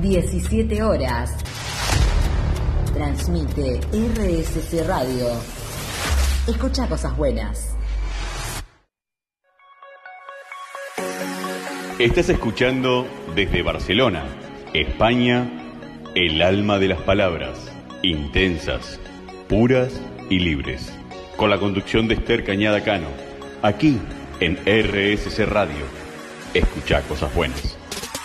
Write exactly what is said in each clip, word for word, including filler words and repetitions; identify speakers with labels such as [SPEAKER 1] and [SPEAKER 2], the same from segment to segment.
[SPEAKER 1] diecisiete horas. Transmite R S C Radio. Escucha cosas buenas.
[SPEAKER 2] Estás escuchando desde Barcelona, España, el alma de las palabras, intensas, puras y libres. Con la conducción de Esther Cañada Cano, aquí en R S C Radio. Escucha cosas buenas.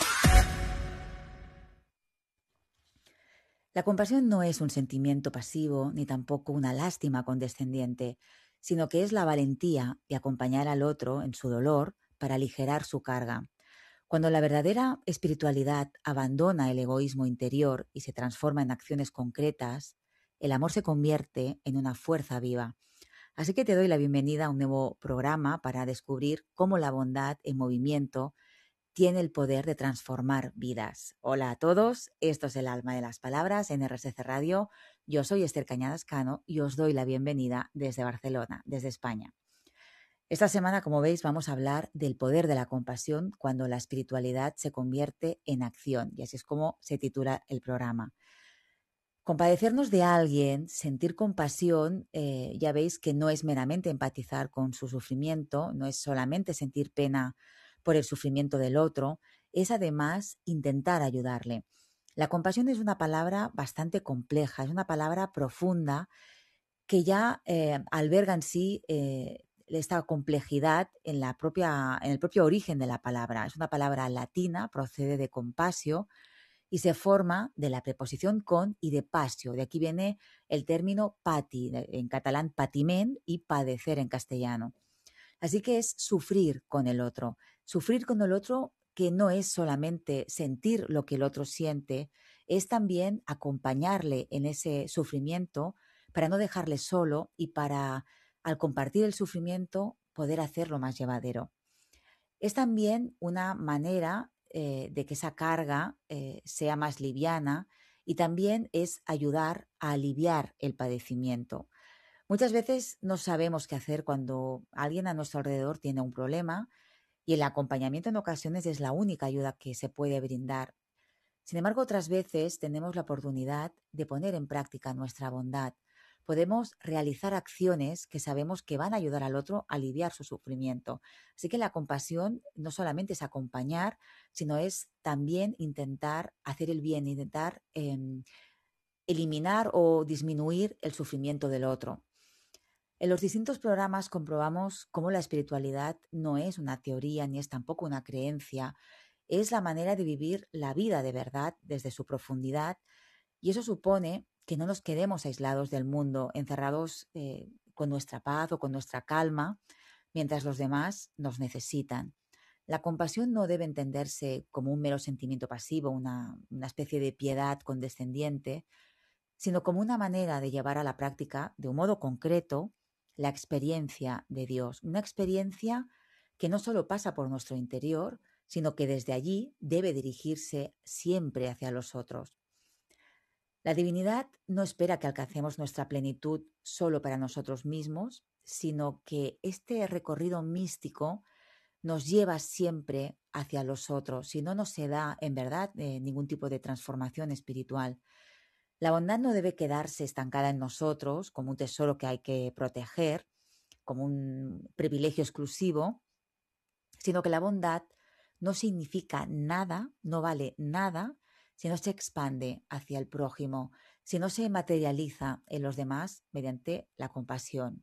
[SPEAKER 3] La compasión no es un sentimiento pasivo ni tampoco una lástima condescendiente, sino que es la valentía de acompañar al otro en su dolor para aligerar su carga. Cuando la verdadera espiritualidad abandona el egoísmo interior y se transforma en acciones concretas, el amor se convierte en una fuerza viva. Así que te doy la bienvenida a un nuevo programa para descubrir cómo la bondad en movimiento tiene el poder de transformar vidas. Hola a todos, esto es El Alma de las Palabras en R S C Radio. Yo soy Esther Cañadas Cano y os doy la bienvenida desde Barcelona, desde España. Esta semana, como veis, vamos a hablar del poder de la compasión cuando la espiritualidad se convierte en acción, y así es como se titula el programa. Compadecernos de alguien, sentir compasión, eh, ya veis que no es meramente empatizar con su sufrimiento, no es solamente sentir pena por el sufrimiento del otro, es además intentar ayudarle. La compasión es una palabra bastante compleja, es una palabra profunda que ya eh, alberga en sí eh, esta complejidad en, la propia, en el propio origen de la palabra. Es una palabra latina, procede de compasio y se forma de la preposición con y de pasio. De aquí viene el término pati, en catalán patiment, y padecer en castellano. Así que es sufrir con el otro. Sufrir con el otro que no es solamente sentir lo que el otro siente, es también acompañarle en ese sufrimiento para no dejarle solo y para, al compartir el sufrimiento, poder hacerlo más llevadero. Es también una manera eh, de que esa carga eh, sea más liviana y también es ayudar a aliviar el padecimiento. Muchas veces no sabemos qué hacer cuando alguien a nuestro alrededor tiene un problema y el acompañamiento en ocasiones es la única ayuda que se puede brindar. Sin embargo, otras veces tenemos la oportunidad de poner en práctica nuestra bondad. Podemos realizar acciones que sabemos que van a ayudar al otro a aliviar su sufrimiento. Así que la compasión no solamente es acompañar, sino es también intentar hacer el bien, intentar eh, eliminar o disminuir el sufrimiento del otro. En los distintos programas comprobamos cómo la espiritualidad no es una teoría ni es tampoco una creencia, es la manera de vivir la vida de verdad desde su profundidad, y eso supone que no nos quedemos aislados del mundo, encerrados eh, con nuestra paz o con nuestra calma, mientras los demás nos necesitan. La compasión no debe entenderse como un mero sentimiento pasivo, una, una especie de piedad condescendiente, sino como una manera de llevar a la práctica de un modo concreto la experiencia de Dios, una experiencia que no solo pasa por nuestro interior, sino que desde allí debe dirigirse siempre hacia los otros. La divinidad no espera que alcancemos nuestra plenitud solo para nosotros mismos, sino que este recorrido místico nos lleva siempre hacia los otros, si no, no se da en verdad eh, ningún tipo de transformación espiritual. La bondad no debe quedarse estancada en nosotros como un tesoro que hay que proteger, como un privilegio exclusivo, sino que la bondad no significa nada, no vale nada, si no se expande hacia el prójimo, si no se materializa en los demás mediante la compasión.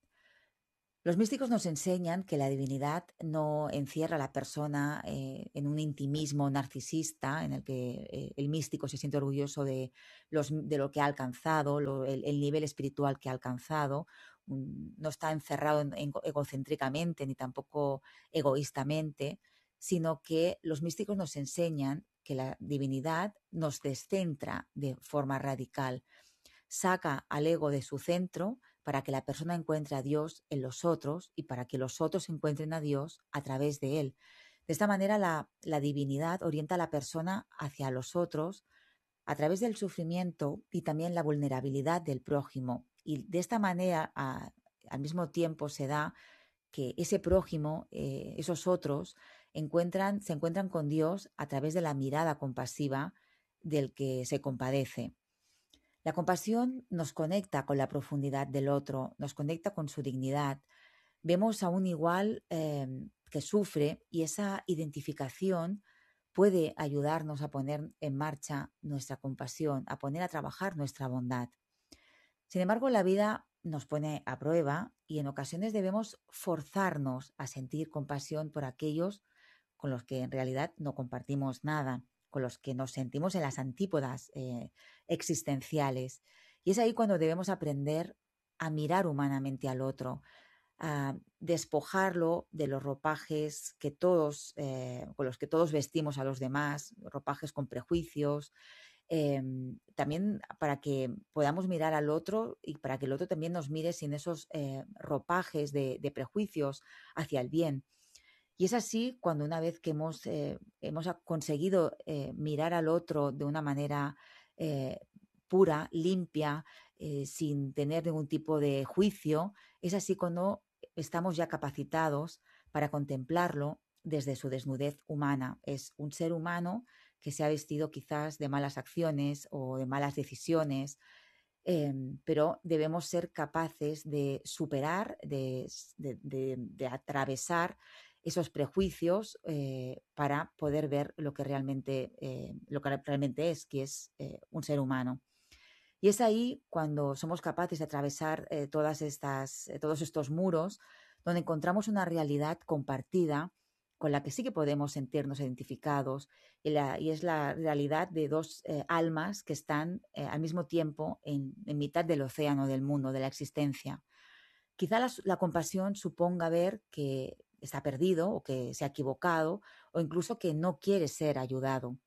[SPEAKER 3] Los místicos nos enseñan que la divinidad no encierra a la persona eh, en un intimismo narcisista en el que eh, el místico se siente orgulloso de, los, de lo que ha alcanzado, lo, el, el nivel espiritual que ha alcanzado. Un, no está encerrado en, en, egocéntricamente ni tampoco egoístamente, sino que los místicos nos enseñan que la divinidad nos descentra de forma radical, saca al ego de su centro para que la persona encuentre a Dios en los otros y para que los otros encuentren a Dios a través de él. De esta manera la, la divinidad orienta a la persona hacia los otros a través del sufrimiento y también la vulnerabilidad del prójimo. Y de esta manera a, al mismo tiempo se da que ese prójimo, eh, esos otros, encuentran, se encuentran con Dios a través de la mirada compasiva del que se compadece. La compasión nos conecta con la profundidad del otro, nos conecta con su dignidad. Vemos a un igual eh, que sufre y esa identificación puede ayudarnos a poner en marcha nuestra compasión, a poner a trabajar nuestra bondad. Sin embargo, la vida nos pone a prueba y en ocasiones debemos forzarnos a sentir compasión por aquellos con los que en realidad no compartimos nada, con los que nos sentimos en las antípodas eh, existenciales. Y es ahí cuando debemos aprender a mirar humanamente al otro, a despojarlo de los ropajes que todos, eh, con los que todos vestimos a los demás, ropajes con prejuicios, eh, también para que podamos mirar al otro y para que el otro también nos mire sin esos eh, ropajes de, de prejuicios hacia el bien. Y es así cuando una vez que hemos, eh, hemos conseguido eh, mirar al otro de una manera eh, pura, limpia, eh, sin tener ningún tipo de juicio, es así cuando estamos ya capacitados para contemplarlo desde su desnudez humana. Es un ser humano que se ha vestido quizás de malas acciones o de malas decisiones, eh, pero debemos ser capaces de superar, de, de, de, de atravesar esos prejuicios eh, para poder ver lo que realmente, eh, lo que realmente es, que es eh, un ser humano. Y es ahí cuando somos capaces de atravesar eh, todas estas, eh, todos estos muros, donde encontramos una realidad compartida con la que sí que podemos sentirnos identificados, y, la, y es la realidad de dos eh, almas que están eh, al mismo tiempo en, en mitad del océano del mundo, de la existencia. Quizá la, la compasión suponga ver que está perdido o que se ha equivocado o incluso que no quiere ser ayudado.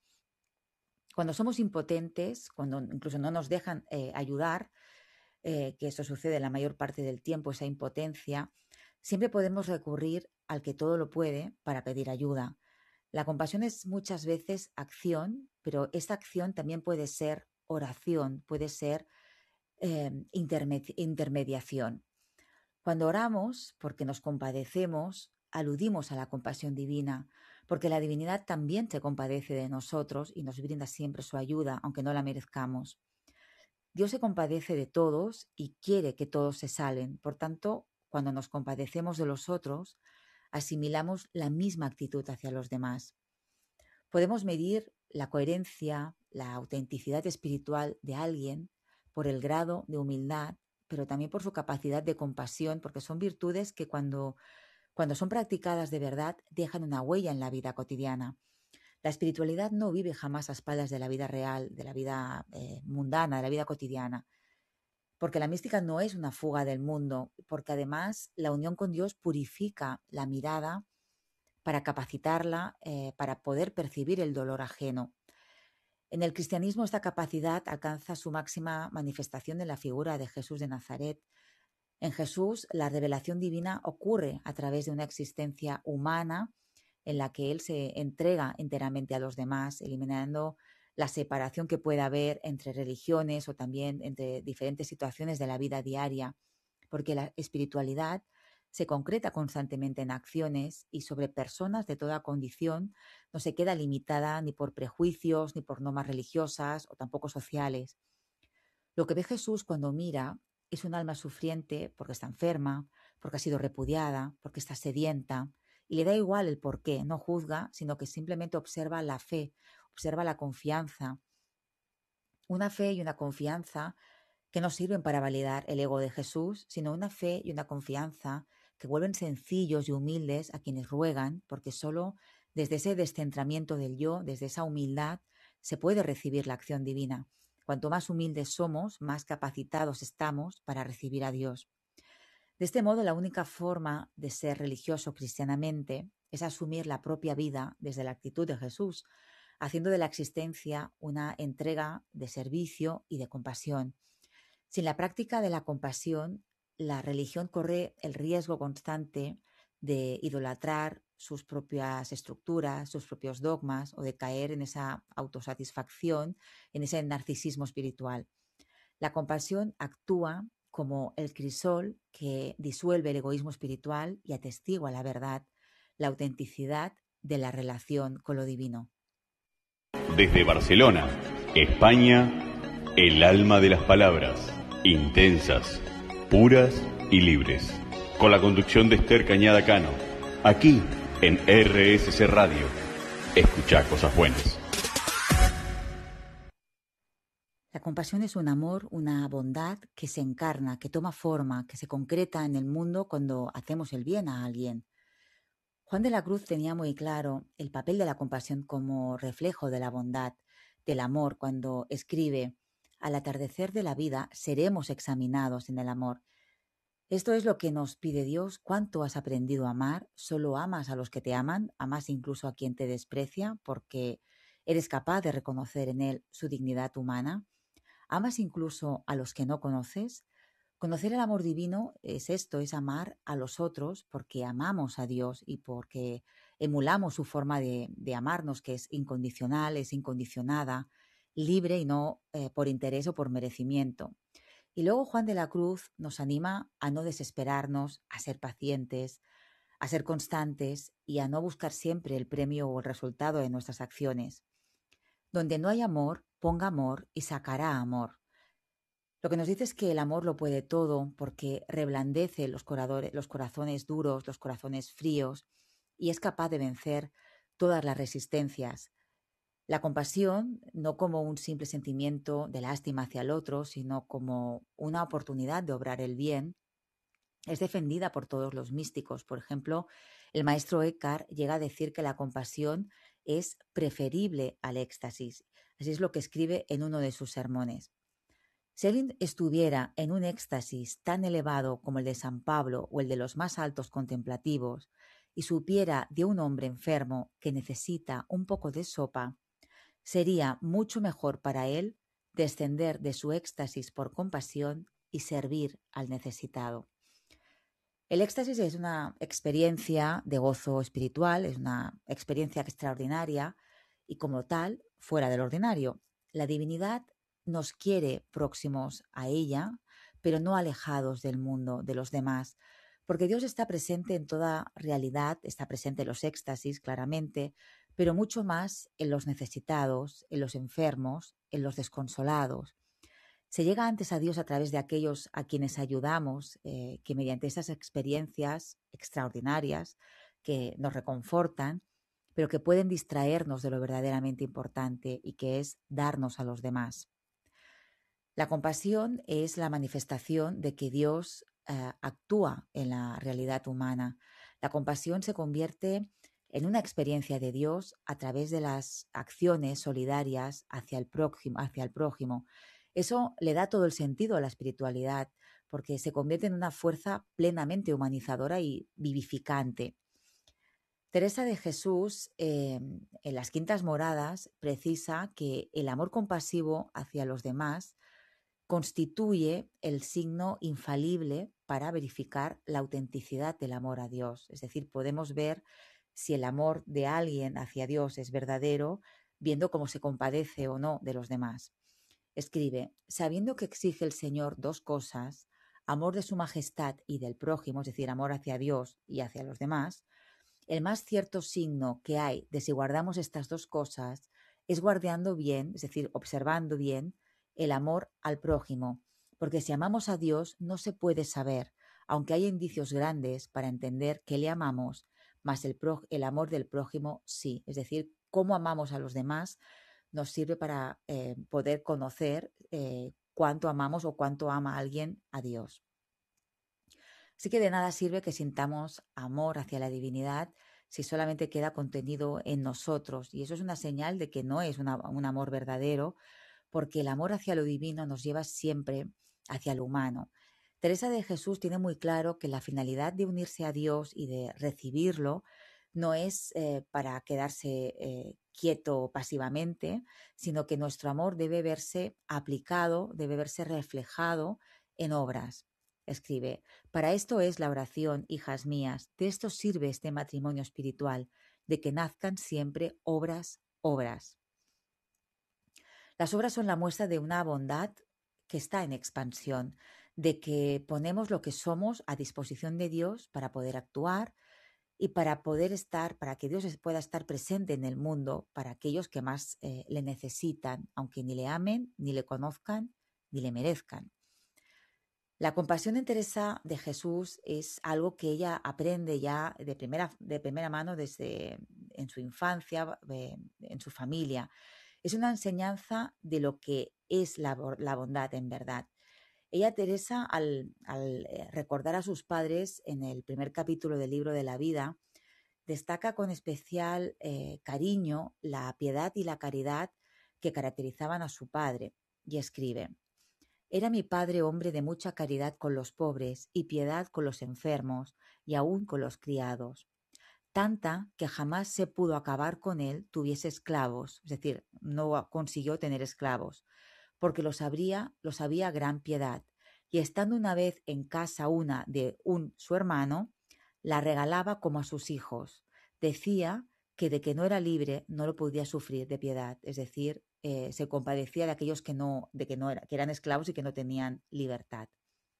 [SPEAKER 3] Cuando somos impotentes, cuando incluso no nos dejan eh, ayudar, eh, que eso sucede la mayor parte del tiempo, esa impotencia, siempre podemos recurrir al que todo lo puede para pedir ayuda. La compasión es muchas veces acción, pero esta acción también puede ser oración, puede ser eh, interme- intermediación. Cuando oramos, porque nos compadecemos, aludimos a la compasión divina, porque la divinidad también se compadece de nosotros y nos brinda siempre su ayuda, aunque no la merezcamos. Dios se compadece de todos y quiere que todos se salven. Por tanto, cuando nos compadecemos de los otros, asimilamos la misma actitud hacia los demás. Podemos medir la coherencia, la autenticidad espiritual de alguien por el grado de humildad, pero también por su capacidad de compasión, porque son virtudes que cuando, cuando son practicadas de verdad dejan una huella en la vida cotidiana. La espiritualidad no vive jamás a espaldas de la vida real, de la vida eh, mundana, de la vida cotidiana, porque la mística no es una fuga del mundo, porque además la unión con Dios purifica la mirada para capacitarla, eh, para poder percibir el dolor ajeno. En el cristianismo esta capacidad alcanza su máxima manifestación en la figura de Jesús de Nazaret. En Jesús la revelación divina ocurre a través de una existencia humana en la que Él se entrega enteramente a los demás, eliminando la separación que pueda haber entre religiones o también entre diferentes situaciones de la vida diaria, porque la espiritualidad se concreta constantemente en acciones y sobre personas de toda condición no se queda limitada ni por prejuicios, ni por normas religiosas o tampoco sociales. Lo que ve Jesús cuando mira es un alma sufriente porque está enferma, porque ha sido repudiada, porque está sedienta, y le da igual el por qué, no juzga, sino que simplemente observa la fe, observa la confianza. Una fe y una confianza que no sirven para validar el ego de Jesús, sino una fe y una confianza que vuelven sencillos y humildes a quienes ruegan, porque solo desde ese descentramiento del yo, desde esa humildad, se puede recibir la acción divina. Cuanto más humildes somos, más capacitados estamos para recibir a Dios. De este modo, la única forma de ser religioso cristianamente es asumir la propia vida desde la actitud de Jesús, haciendo de la existencia una entrega de servicio y de compasión. Sin la práctica de la compasión, la religión corre el riesgo constante de idolatrar sus propias estructuras, sus propios dogmas o de caer en esa autosatisfacción, en ese narcisismo espiritual. La compasión actúa como el crisol que disuelve el egoísmo espiritual y atestigua la verdad, la autenticidad de la relación con lo divino.
[SPEAKER 2] Desde Barcelona, España, el alma de las palabras, intensas, puras y libres. Con la conducción de Esther Cañada Cano, aquí en R S C Radio. Escuchá cosas buenas.
[SPEAKER 3] La compasión es un amor, una bondad que se encarna, que toma forma, que se concreta en el mundo cuando hacemos el bien a alguien. Juan de la Cruz tenía muy claro el papel de la compasión como reflejo de la bondad, del amor, cuando escribe: al atardecer de la vida seremos examinados en el amor. Esto es lo que nos pide Dios. ¿Cuánto has aprendido a amar? ¿Solo amas a los que te aman? ¿Amas incluso a quien te desprecia porque eres capaz de reconocer en él su dignidad humana? ¿Amas incluso a los que no conoces? Conocer el amor divino es esto, es amar a los otros porque amamos a Dios y porque emulamos su forma de, de amarnos, que es incondicional, es incondicionada, libre y no eh, por interés o por merecimiento. Y luego Juan de la Cruz nos anima a no desesperarnos, a ser pacientes, a ser constantes y a no buscar siempre el premio o el resultado de nuestras acciones. Donde no hay amor, ponga amor y sacará amor. Lo que nos dice es que el amor lo puede todo porque reblandece los, coradores, los corazones duros, los corazones fríos y es capaz de vencer todas las resistencias. La compasión, no como un simple sentimiento de lástima hacia el otro, sino como una oportunidad de obrar el bien, es defendida por todos los místicos. Por ejemplo, el maestro Eckhart llega a decir que la compasión es preferible al éxtasis. Así es lo que escribe en uno de sus sermones. Si alguien estuviera en un éxtasis tan elevado como el de San Pablo o el de los más altos contemplativos y supiera de un hombre enfermo que necesita un poco de sopa, sería mucho mejor para él descender de su éxtasis por compasión y servir al necesitado. El éxtasis es una experiencia de gozo espiritual, es una experiencia extraordinaria y como tal, fuera del ordinario. La divinidad nos quiere próximos a ella, pero no alejados del mundo, de los demás, porque Dios está presente en toda realidad, está presente en los éxtasis, claramente, pero mucho más en los necesitados, en los enfermos, en los desconsolados. Se llega antes a Dios a través de aquellos a quienes ayudamos, eh, que mediante esas experiencias extraordinarias que nos reconfortan, pero que pueden distraernos de lo verdaderamente importante y que es darnos a los demás. La compasión es la manifestación de que Dios eh, actúa en la realidad humana. La compasión se convierte en una experiencia de Dios a través de las acciones solidarias hacia el prójimo, hacia el prójimo. Eso le da todo el sentido a la espiritualidad, porque se convierte en una fuerza plenamente humanizadora y vivificante. Teresa de Jesús, eh, en las Quintas Moradas, precisa que el amor compasivo hacia los demás constituye el signo infalible para verificar la autenticidad del amor a Dios. Es decir, podemos ver si el amor de alguien hacia Dios es verdadero, viendo cómo se compadece o no de los demás. Escribe: sabiendo que exige el Señor dos cosas, amor de su majestad y del prójimo, es decir, amor hacia Dios y hacia los demás, el más cierto signo que hay de si guardamos estas dos cosas es guardando bien, es decir, observando bien, el amor al prójimo, porque si amamos a Dios no se puede saber, aunque hay indicios grandes para entender que le amamos, mas el, pro, el amor del prójimo sí, es decir, cómo amamos a los demás nos sirve para eh, poder conocer eh, cuánto amamos o cuánto ama alguien a Dios. Así que de nada sirve que sintamos amor hacia la divinidad si solamente queda contenido en nosotros, y eso es una señal de que no es una, un amor verdadero, porque el amor hacia lo divino nos lleva siempre hacia lo humano. Teresa de Jesús tiene muy claro que la finalidad de unirse a Dios y de recibirlo no es eh, para quedarse eh, quieto pasivamente, sino que nuestro amor debe verse aplicado, debe verse reflejado en obras. Escribe: para esto es la oración, hijas mías, de esto sirve este matrimonio espiritual, de que nazcan siempre obras, obras. Las obras son la muestra de una bondad que está en expansión, de que ponemos lo que somos a disposición de Dios para poder actuar, y para poder estar, para que Dios pueda estar presente en el mundo para aquellos que más eh, le necesitan, aunque ni le amen, ni le conozcan, ni le merezcan. La compasión en Teresa de Jesús es algo que ella aprende ya de primera, de primera mano desde en su infancia, en su familia. Es una enseñanza de lo que es la, la bondad en verdad. Ella, Teresa, al, al recordar a sus padres en el primer capítulo del libro de la vida, destaca con especial eh, cariño la piedad y la caridad que caracterizaban a su padre y escribe: era mi padre hombre de mucha caridad con los pobres y piedad con los enfermos y aún con los criados. Tanta que jamás se pudo acabar con él tuviese esclavos, es decir, no consiguió tener esclavos, porque los habría, los había gran piedad, y estando una vez en casa una de un su hermano, la regalaba como a sus hijos. Decía que de que no era libre no lo podía sufrir de piedad, es decir, eh, se compadecía de aquellos que no, de que no era, que eran esclavos y que no tenían libertad.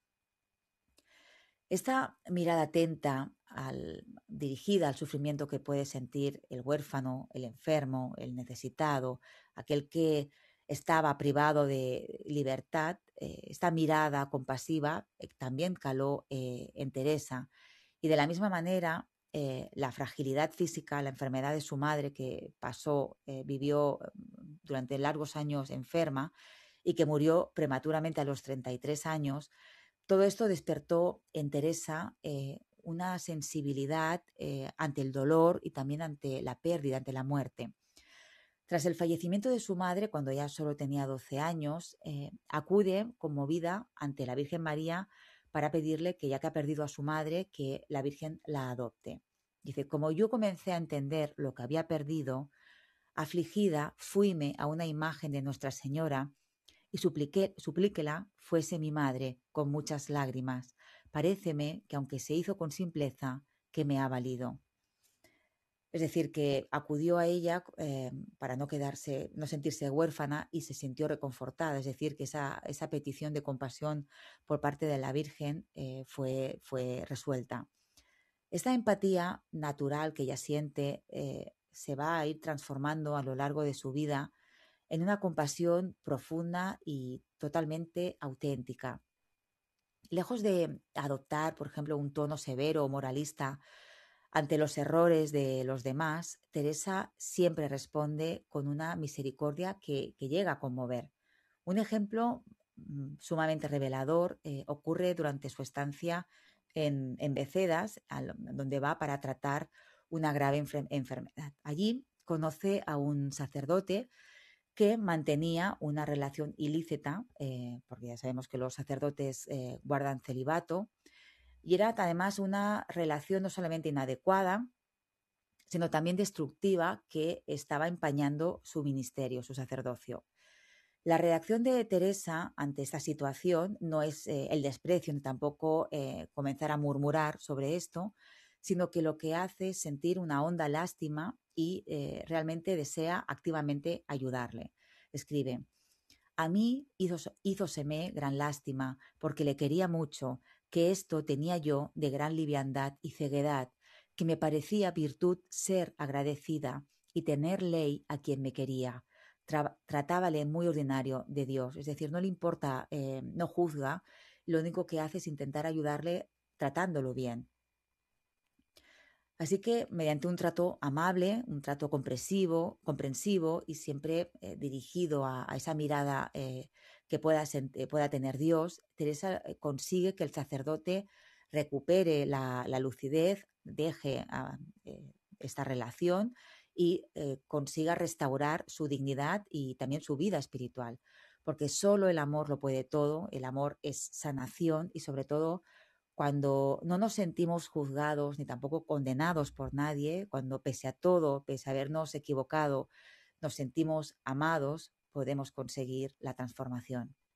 [SPEAKER 3] Esta mirada atenta, al, dirigida al sufrimiento que puede sentir el huérfano, el enfermo, el necesitado, aquel que estaba privado de libertad, eh, esta mirada compasiva eh, también caló eh, en Teresa. Y de la misma manera, eh, la fragilidad física, la enfermedad de su madre, que pasó, eh, vivió durante largos años enferma y que murió prematuramente a los treinta y tres años, todo esto despertó en Teresa eh, una sensibilidad eh, ante el dolor y también ante la pérdida, ante la muerte. Tras el fallecimiento de su madre, cuando ya solo tenía doce años, eh, acude conmovida ante la Virgen María para pedirle que, ya que ha perdido a su madre, que la Virgen la adopte. Dice: como yo comencé a entender lo que había perdido, afligida fuime a una imagen de Nuestra Señora y supliqué, suplíquela fuese mi madre con muchas lágrimas. Paréceme que aunque se hizo con simpleza, que me ha valido. Es decir, que acudió a ella eh, para no quedarse, no sentirse huérfana y se sintió reconfortada. Es decir, que esa, esa petición de compasión por parte de la Virgen eh, fue, fue resuelta. Esta empatía natural que ella siente eh, se va a ir transformando a lo largo de su vida en una compasión profunda y totalmente auténtica. Lejos de adoptar, por ejemplo, un tono severo o moralista ante los errores de los demás, Teresa siempre responde con una misericordia que, que llega a conmover. Un ejemplo mmm, sumamente revelador eh, ocurre durante su estancia en, en Becedas, al, donde va para tratar una grave enfer- enfermedad. Allí conoce a un sacerdote que mantenía una relación ilícita, eh, porque ya sabemos que los sacerdotes eh, guardan celibato, y era además una relación no solamente inadecuada, sino también destructiva, que estaba empañando su ministerio, su sacerdocio. La reacción de Teresa ante esta situación no es eh, el desprecio ni tampoco eh, comenzar a murmurar sobre esto, sino que lo que hace es sentir una honda lástima y eh, realmente desea activamente ayudarle. Escribe: a mí hízoseme gran lástima, porque le quería mucho, que esto tenía yo de gran liviandad y ceguedad, que me parecía virtud ser agradecida y tener ley a quien me quería. Tra- tratábale muy ordinario de Dios, es decir, no le importa, eh, no juzga, lo único que hace es intentar ayudarle tratándolo bien. Así que mediante un trato amable, un trato comprensivo, comprensivo y siempre eh, dirigido a, a esa mirada eh, que pueda, eh, pueda tener Dios, Teresa eh, consigue que el sacerdote recupere la, la lucidez, deje a, eh, esta relación y eh, consiga restaurar su dignidad y también su vida espiritual. Porque solo el amor lo puede todo, el amor es sanación y sobre todo cuando no nos sentimos juzgados ni tampoco condenados por nadie, cuando pese a todo, pese a habernos equivocado, nos sentimos amados, podemos conseguir la transformación.